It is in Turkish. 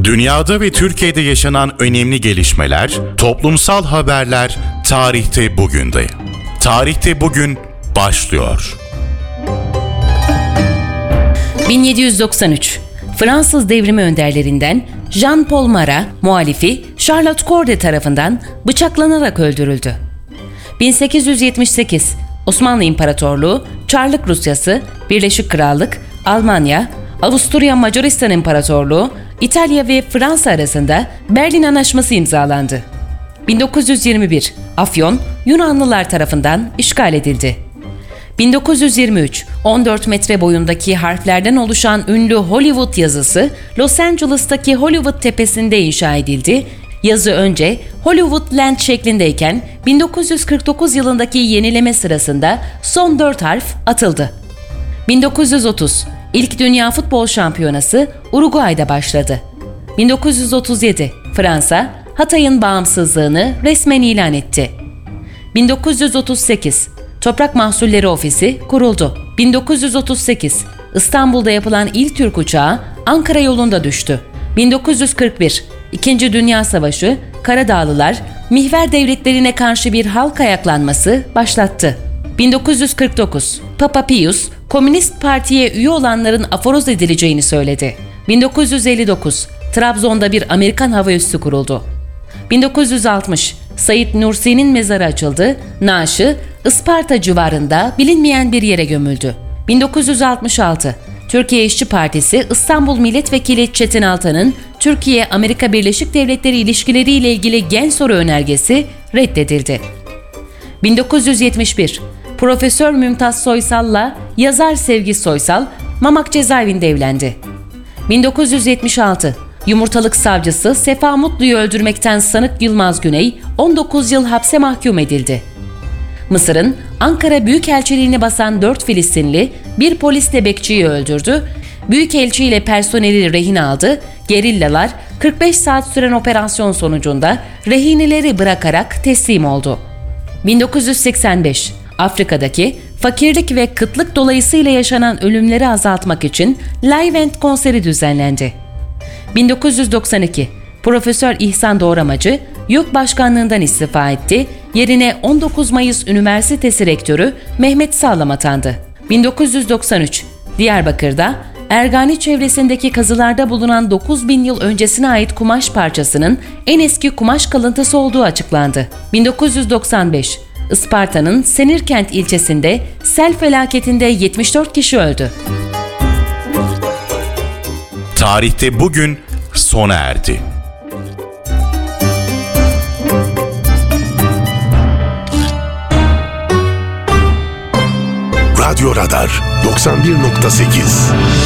Dünyada ve Türkiye'de yaşanan önemli gelişmeler, toplumsal haberler tarihte bugünde. Tarihte bugün başlıyor. 1793 Fransız devrimi önderlerinden Jean-Paul Marat, muhalifi Charlotte Corday tarafından bıçaklanarak öldürüldü. 1878 Osmanlı İmparatorluğu, Çarlık Rusyası, Birleşik Krallık, Almanya, Avusturya Macaristan İmparatorluğu, İtalya ve Fransa arasında Berlin Anlaşması imzalandı. 1921 Afyon, Yunanlılar tarafından işgal edildi. 1923 14 metre boyundaki harflerden oluşan ünlü Hollywood yazısı Los Angeles'taki Hollywood Tepesi'nde inşa edildi. Yazı önce Hollywood Land şeklindeyken 1949 yılındaki yenileme sırasında son 4 harf atıldı. 1930 İlk Dünya Futbol Şampiyonası Uruguay'da başladı. 1937 Fransa, Hatay'ın bağımsızlığını resmen ilan etti. 1938 Toprak Mahsulleri Ofisi kuruldu. 1938 İstanbul'da yapılan ilk Türk uçağı Ankara yolunda düştü. 1941 İkinci Dünya Savaşı, Karadağlılar, mihver devletlerine karşı bir halk ayaklanması başlattı. 1949 Papa Pius, Komünist Parti'ye üye olanların aforoz edileceğini söyledi. 1959 Trabzon'da bir Amerikan hava üssü kuruldu. 1960 Said Nursi'nin mezarı açıldı, naaşı Isparta civarında bilinmeyen bir yere gömüldü. 1966 Türkiye İşçi Partisi İstanbul Milletvekili Çetin Altan'ın Türkiye-Amerika Birleşik Devletleri ilişkileriyle ilgili gen soru önergesi reddedildi. 1971 Profesör Mümtaz Soysal'la yazar Sevgi Soysal, Mamak cezaevinde evlendi. 1976 Yumurtalık savcısı Sefa Mutlu'yu öldürmekten sanık Yılmaz Güney 19 yıl hapse mahkum edildi. Mısır'ın Ankara Büyükelçiliğini basan 4 Filistinli bir polisle bekçiyi öldürdü, Büyükelçi ile personeli rehin aldı, gerillalar 45 saat süren operasyon sonucunda rehineleri bırakarak teslim oldu. 1985 Afrika'daki fakirlik ve kıtlık dolayısıyla yaşanan ölümleri azaltmak için Live End konseri düzenlendi. 1992 Profesör İhsan Doğramacı YÖK Başkanlığından istifa etti, yerine 19 Mayıs Üniversitesi Rektörü Mehmet Sağlam atandı. 1993 Diyarbakır'da Ergani çevresindeki kazılarda bulunan 9000 yıl öncesine ait kumaş parçasının en eski kumaş kalıntısı olduğu açıklandı. 1995 Isparta'nın Senirkent ilçesinde sel felaketinde 74 kişi öldü. Tarihte bugün sona erdi. Radyo Radar 91.8